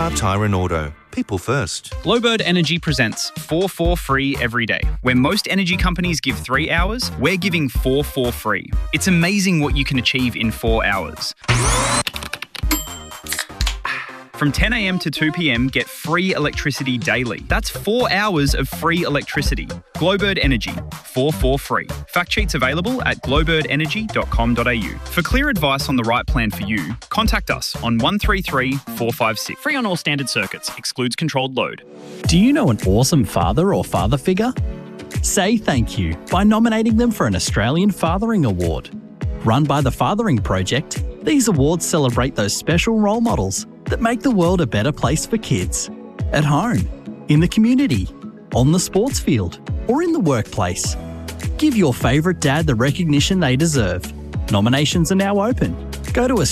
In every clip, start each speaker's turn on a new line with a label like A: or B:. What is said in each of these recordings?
A: Tyre and Auto. People first.
B: Glowbird Energy presents 4 free every day. Where most energy companies give 3 hours, we're giving 4 free. It's amazing what you can achieve in 4 hours. From 10 a.m. to 2 p.m, get free electricity daily. That's 4 hours of free electricity. Glowbird Energy, 4 free. Fact sheets available at glowbirdenergy.com.au. For clear advice on the right plan for you, contact us on 133 456. Free on all standard circuits. Excludes controlled load.
C: Do you know an awesome father or father figure? Say thank you by nominating them for an Australian Fathering Award. Run by the Fathering Project, these awards celebrate those special role models that make the world a better place for kids. At home, in the community, on the sports field, or in the workplace. Give your favourite dad the recognition they deserve. Nominations are now open. Go to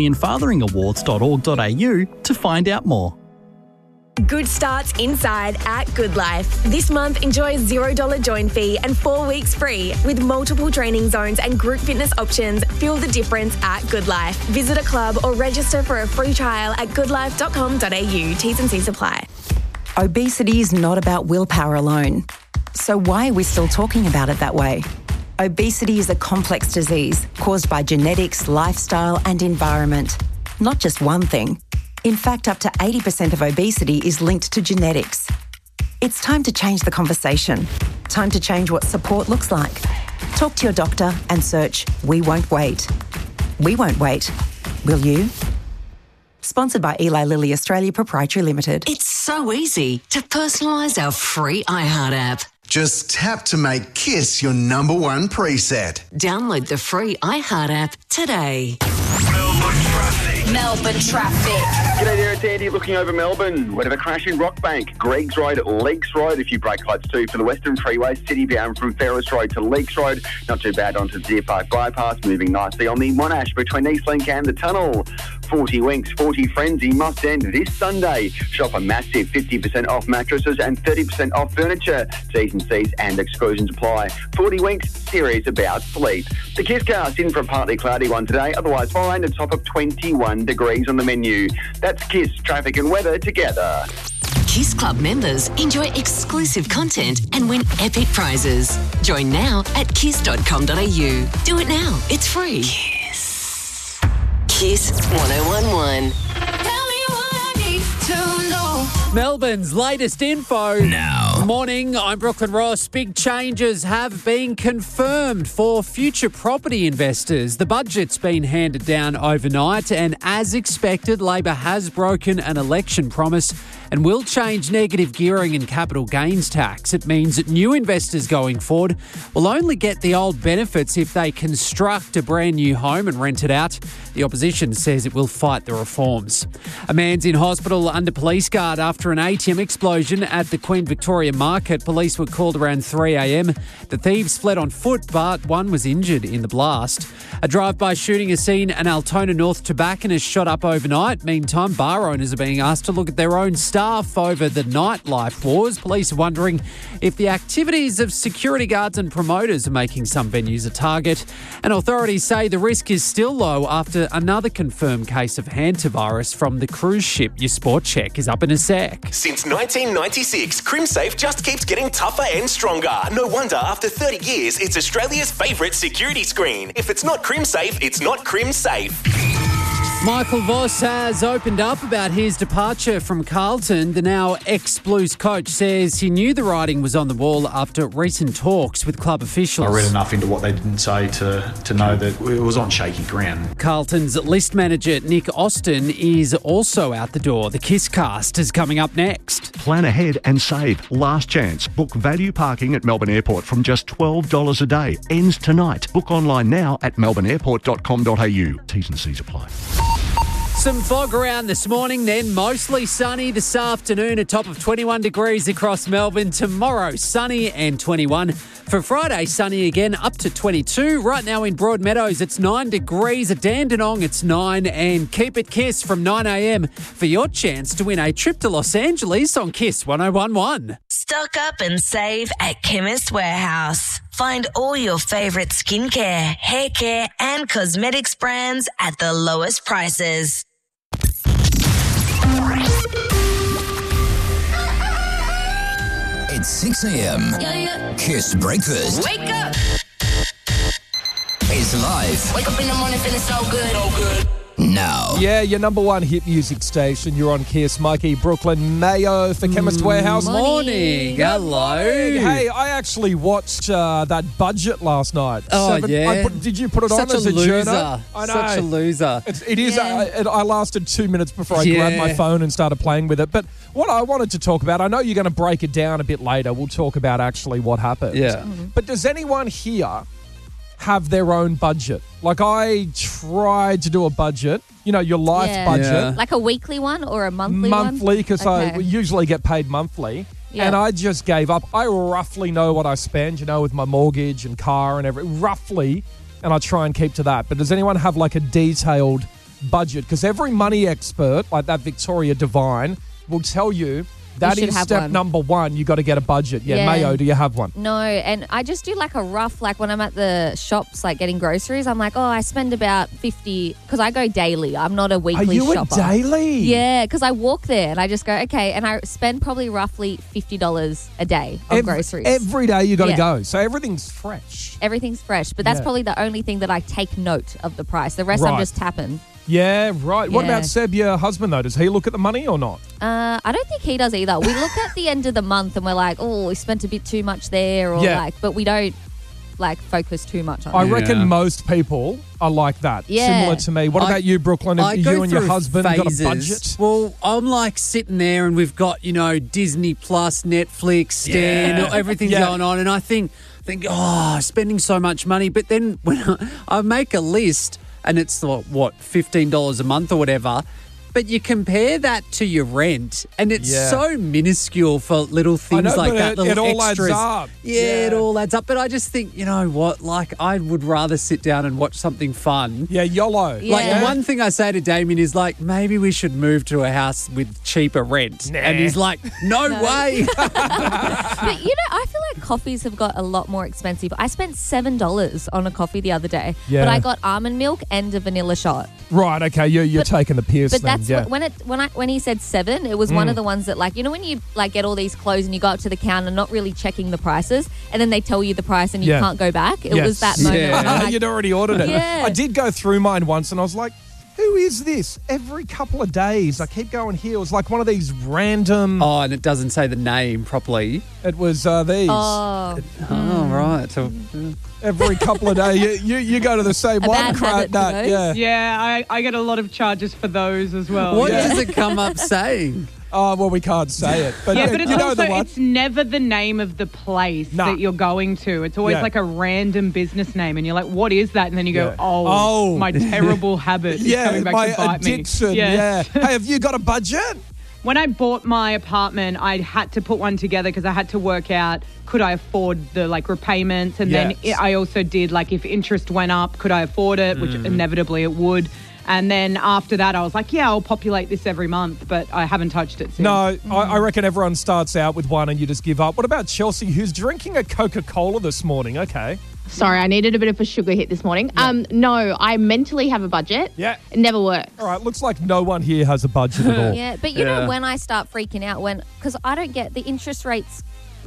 C: australianfatheringawards.org.au to find out more.
D: Good starts inside at Good Life. This month, enjoy $0 join fee and 4 weeks free. With multiple training zones and group fitness options, feel the difference at Good Life. Visit a club or register for a free trial at goodlife.com.au. T's and C's apply.
E: Obesity is not about willpower alone. So why are we still talking about it that way? Obesity is a complex disease caused by genetics, lifestyle and environment. Not just one thing. In fact, up to 80% of obesity is linked to genetics. It's time to change the conversation. Time to change what support looks like. Talk to your doctor and search We Won't Wait. We won't wait. Will you? Sponsored by Eli Lilly Australia Proprietary Limited.
F: It's so easy to personalise our free iHeart app.
G: Just tap to make KISS your number one preset.
F: Download the free iHeart app today.
H: Melbourne traffic.
I: G'day there, it's Andy looking over Melbourne. We have a crash in Rockbank, Greggs Road, Leeks Road. A few brake lights too for the Western Freeway, City bound from Ferris Road to Leeks Road. Not too bad onto Deer Park Bypass, moving nicely on the Monash between Eastlink and the Tunnel. 40 Winks, 40 Frenzy must end this Sunday. Shop a massive 50% off mattresses and 30% off furniture. T's and C's and exclusions apply. 40 Winks, serious about sleep. The KISScast in for a partly cloudy one today, otherwise fine, a top of 21 degrees on the menu. That's KISS traffic and weather together.
F: KISS Club members enjoy exclusive content and win epic prizes. Join now at kiss.com.au. Do it now. It's free. KISS 1011.
J: Melbourne's latest info.
K: Now.
J: Morning, I'm Brooklyn Ross. Big changes have been confirmed for future property investors. The budget's been handed down overnight and as expected, Labor has broken an election promise and will change negative gearing and capital gains tax. It means that new investors going forward will only get the old benefits if they construct a brand new home and rent it out. The opposition says it will fight the reforms. A man's in hospital under police guard after an ATM explosion at the Queen Victoria Market. Police were called around 3 a.m. The thieves fled on foot, but one was injured in the blast. A drive-by shooting has seen an Altona North tobacconist shot up overnight. Meantime, bar owners are being asked to look at their own staff over the nightlife wars. Police are wondering if the activities of security guards and promoters are making some venues a target. And authorities say the risk is still low after another confirmed case of hantavirus from the cruise ship. Your sport check is up in a sec.
K: Since 1996, CrimSafe just keeps getting tougher and stronger. No wonder after 30 years, it's Australia's favourite security screen. If it's not CrimSafe, it's not CrimSafe.
J: Michael Voss has opened up about his departure from Carlton. The now ex-Blues coach says he knew the writing was on the wall after recent talks with club officials.
L: I read enough into what they didn't say to know that it was on shaky ground.
J: Carlton's list manager Nick Austin is also out the door. The KISScast is coming up next.
M: Plan ahead and save. Last chance. Book value parking at Melbourne Airport from just $12 a day. Ends tonight. Book online now at melbourneairport.com.au. T's and C's apply.
J: Some fog around this morning, then mostly sunny this afternoon, a top of 21 degrees across Melbourne. Tomorrow, sunny and 21. For Friday, sunny again, up to 22. Right now in Broadmeadows, it's 9 degrees. At Dandenong, it's 9. And keep it KISS from 9 a.m. for your chance to win a trip to Los Angeles on KISS 1011.
H: Stock up and save at Chemist Warehouse. Find all your favourite skincare, hair care and cosmetics brands at the lowest prices.
N: 6 a.m. Kiss Breakfast.
H: Wake up.
N: Is live.
H: Wake up in the morning feeling so good. So good.
N: Now.
O: Yeah, your number one hit music station. You're on Kiss. Mikey, Brooklyn, Mayo for Chemist Warehouse.
J: Morning. Hello.
O: Hey, I actually watched that budget last night.
J: Oh, yeah.
O: Did you put it on
J: Such
O: as
J: a
O: a
J: loser.
O: journo? I know.
J: Such a loser.
O: It is. I lasted 2 minutes before I grabbed my phone and started playing with it. But what I wanted to talk about, I know you're going to break it down a bit later. We'll talk about actually what happened.
J: Yeah.
O: But does anyone here have their own budget? Like, I tried to do a budget, your life budget.
J: Yeah.
P: Like a weekly one or a monthly one?
O: Monthly, because I
P: Okay.
O: usually get paid monthly.
P: Yeah.
O: And I just gave up. I roughly know what I spend, with my mortgage and car and everything, roughly, and I try and keep to that. But does anyone have like a detailed budget? Because every money expert, like that Victoria Devine, will tell you that
P: should
O: is
P: have
O: step
P: one.
O: number one. You got to get a budget. Yeah,
P: Yeah.
O: Mayo, do you have one?
P: No, and I just do like a rough, like when I'm at the shops, like getting groceries, I'm like, I spend about 50, because I go daily. I'm not a weekly
O: Are you
P: shopper.
O: a daily?
P: Yeah, because I walk there and I just go, okay, and I spend probably roughly $50 a day on groceries.
O: Every day you got to
P: Yeah.
O: go. So everything's fresh.
P: Everything's fresh, but that's
O: Yeah.
P: probably the only thing that I take note of the price. The rest
O: Right.
P: I'm just tapping.
O: Yeah, right. What
P: Yeah.
O: about Seb, your husband, though? Does he look at the money or not?
P: I don't think he does either. We look at the end of the month and we're like, we spent a bit too much there, or
O: Yeah.
P: but we don't focus too much on
O: I
P: it.
O: reckon most people are like that.
P: Yeah.
O: Similar to me. What about you, Brooklyn? Have
J: go
O: you and your
J: through
O: husband got a
J: phases.
O: budget?
J: Well, I'm like sitting there and we've got, Disney Plus, Netflix, Stan,
O: Yeah.
J: everything's
O: Yeah.
J: going on. And I think, spending so much money. But then when I make a list and it's $15 a month or whatever, but you compare that to your rent, and it's
O: Yeah.
J: so minuscule for little things
O: know,
J: like
O: but
J: that. Little
O: it all adds
J: extras.
O: up.
J: Yeah, it all adds up. But I just think, you know what? Like, I would rather sit down and watch something fun.
O: Yeah, YOLO.
J: Like, the one thing I say to Damien is like, maybe we should move to a house with cheaper rent.
O: Nah.
J: And he's like, no way.
P: But I feel like coffees have got a lot more expensive. I spent $7 on a coffee the other day,
O: Yeah.
P: but I got almond milk and a vanilla shot.
O: Right, okay, you're taking the piss
P: But
O: then.
P: that's
O: Yeah.
P: when he said $7, it was one of the ones that, when you get all these clothes and you go up to the counter, not really checking the prices, and then they tell you the price and you
O: Yeah.
P: can't go back. It
O: Yes.
P: was that moment. where I'm like,
O: You'd already ordered it.
P: Yeah.
O: I did go through mine once and I was like, who is this? Every couple of days, I keep going here. It was like one of these random...
J: Oh, and it doesn't say the name properly.
O: It was these.
P: Oh,
J: Oh, right. So,
O: Every couple of days. You go to the same
P: A
O: one,
P: bad habit for those.
O: Yeah.
Q: Yeah, I get a lot of charges for those as well.
J: what
Q: yeah.
J: does it come up saying?
O: Oh, well, we can't say it. But,
Q: Yeah, but it's
O: you know
Q: also,
O: the one.
Q: it's never the name of the place
O: Nah.
Q: that you're going to. It's always
O: Yeah.
Q: like a random business name, and you're like, what is that? And then you go,
O: Yeah.
Q: oh, my terrible habit is coming back
O: my
Q: to bite
O: addiction.
Q: me.
O: Yeah. Hey, have you got a budget?
Q: When I bought my apartment, I had to put one together because I had to work out, could I afford the repayments? And
O: Yes.
Q: then I also did if interest went up, could I afford it? Which inevitably it would. And then after that, I was like, yeah, I'll populate this every month, but I haven't touched it since.
O: No, I reckon everyone starts out with one and you just give up. What about Chelsea, who's drinking a Coca-Cola this morning? Okay.
R: Sorry, I needed a bit of a sugar hit this morning. No, I mentally have a budget.
O: Yeah.
R: It never works.
O: All right, looks like no one here has a budget at all.
P: yeah. But you know when I start freaking out, because I don't get the interest rates.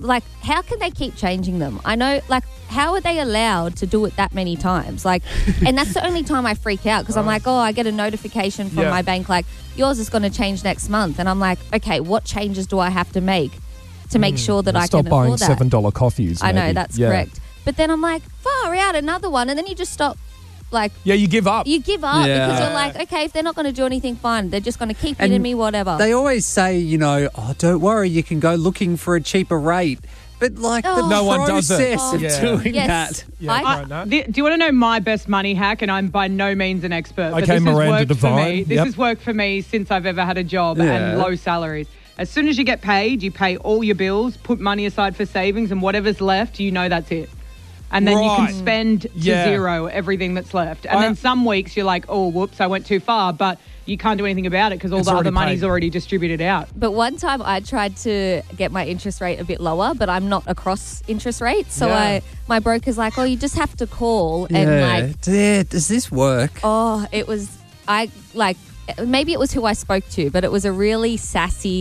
P: How can they keep changing them? I know, how are they allowed to do it that many times? And that's the only time I freak out because I'm like, I get a notification from my bank, yours is going to change next month. And I'm like, okay, what changes do I have to make sure that I
O: Stop
P: can
O: buying
P: afford that?
O: $7 coffees.
P: I know,
O: maybe.
P: that's
O: Yeah.
P: correct. But then I'm like, far out, another one. And then you just stop,
O: Yeah, you give up.
P: you give up
J: Yeah.
P: because you're like, okay, if they're not going to do anything, fine. They're just going to keep hitting
J: And
P: me, whatever.
J: They always say, don't worry, you can go looking for a cheaper rate. But the
O: No one does it.
J: process of
O: Yeah.
J: doing
P: Yes.
J: that.
O: Yeah,
P: I-
O: right, no?
Q: Do you want to know my best money hack? And I'm by no means an expert. But
O: Okay,
Q: this
O: Miranda
Q: has worked for
O: Devine.
Q: me. This
O: Yep.
Q: has worked for me since I've ever had a job
J: Yeah.
Q: and low salaries. As soon as you get paid, you pay all your bills, put money aside for savings, and whatever's left, that's it. And then you
O: Right.
Q: can spend to
O: Yeah.
Q: zero everything that's left. And then some weeks you're like, oh, whoops, I went too far. But you can't do anything about it because all
O: It's
Q: the
O: already
Q: other money's
O: paid.
Q: already distributed out.
P: But one time I tried to get my interest rate a bit lower, but I'm not across interest rate. So
O: Yeah.
P: my broker's like, you just have to call.
J: Yeah.
P: And
J: Does this work?
P: it was, maybe it was who I spoke to, but it was a really sassy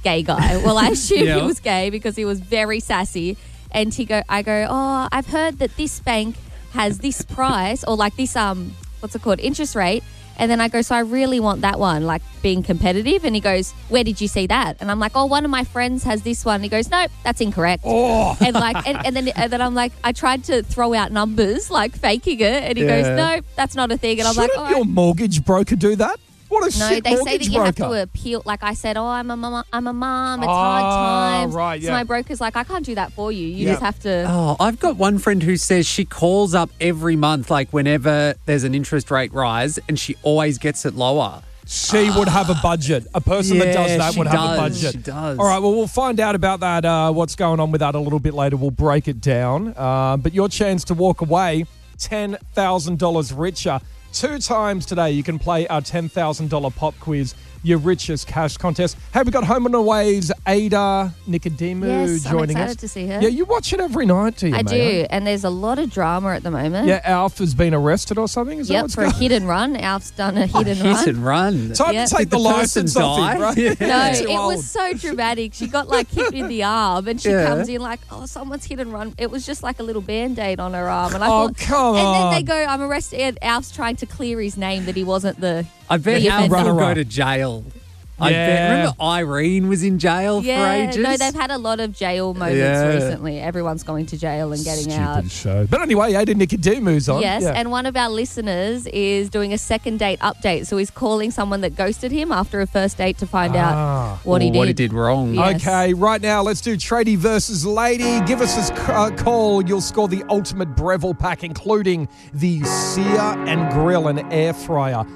P: gay guy. Well, I assume
J: Yeah.
P: he was gay because he was very sassy. And I go, oh, I've heard that this bank has this price or like this, what's it called, interest rate. And then I go, so I really want that one, like being competitive. And he goes, where did you see that? And I'm like, oh, one of my friends has this one. And he goes, nope, that's incorrect.
O: Oh.
P: And like, and then I'm like, I tried to throw out numbers, like faking it. And he goes, no, that's not a thing. And I'm like,
O: Shouldn't your mortgage broker do that? What a
P: no,
O: shit
P: they say
O: mortgage
P: that you have
O: broker.
P: to appeal. Like I said, oh, I'm a mom. It's hard times.
O: right,
P: So
O: yeah.
P: my broker's like, I can't do that for you. You
O: Yeah.
P: just have to.
J: Oh, I've got one friend who says she calls up every month, like whenever there's an interest rate rise, and she always gets it lower.
O: She would have a budget. A person that does
J: Yeah,
O: that
J: she
O: would have a
J: does.
O: budget.
J: She does.
O: All right, well, we'll find out about that, what's going on with that a little bit later. We'll break it down. But your chance to walk away $10,000 richer. 2 times today you can play our $10,000 pop quiz, your richest cash contest. Hey, we got Home and Away's Ada Nicodemu
P: Yes, I'm
O: joining
P: excited
O: us.
P: to see her.
O: Yeah, you watch it every night, do you,
P: I
O: mate?
P: do, and there's a lot of drama at the moment.
O: Yeah, Alf has been arrested or something? Is that
P: Yep,
O: what's
P: for a
O: going on?
P: hit and run. Alf's done a hit and run.
J: Hit and run.
O: Time
P: Yep.
O: to take
J: Did
O: the
J: the person
O: license off him,
J: die?
O: right?
P: No,
O: Too
P: it
O: old.
P: was so dramatic. She got like hit in the arm and she
J: Yeah.
P: comes in like, oh, someone's hit and run. It was just like a little Band-Aid on her arm. And I
O: Oh,
P: thought,
O: come
P: and
O: on.
P: then they go, I'm arrested. And Alf's trying to clear his name that he wasn't the
J: I bet
P: the
J: Alf
P: offender.
J: will go to jail. I
O: Yeah.
J: bet. Remember Irene was in jail for ages?
P: No, they've had a lot of jail moments
J: Yeah.
P: recently. Everyone's going to jail and getting out.
O: Stupid show. But anyway, Ada Nicodemu's on.
P: Yes,
O: Yeah.
P: and one of our listeners is doing a second date update. So he's calling someone that ghosted him after a first date to find out what he did.
J: What he did wrong.
P: Yes.
O: Okay, right now let's do tradie versus lady. Give us a call. You'll score the ultimate Breville pack, including the sear and grill and air fryer.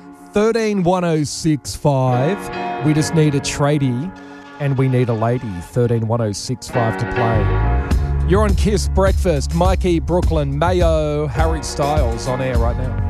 O: 131065. We just need a tradie and we need a lady. 131065 to play. You're on Kiss Breakfast. Mikey, Brooklyn, Mayo, Harry Styles on air right now.